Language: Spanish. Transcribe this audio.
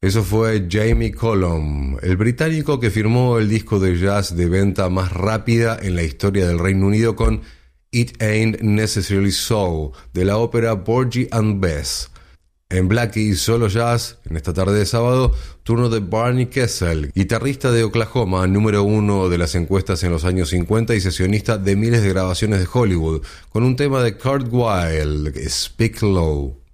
Eso fue Jamie Cullum, el británico que firmó el disco de jazz de venta más rápida en la historia del Reino Unido con It Ain't Necessarily So, de la ópera Porgy and Bess. En Blackie Solo Jazz, en esta tarde de sábado, turno de Barney Kessel, guitarrista de Oklahoma, número 1 de las encuestas en los años 50 y sesionista de miles de grabaciones de Hollywood, con un tema de Kurt Weill, Speak Low.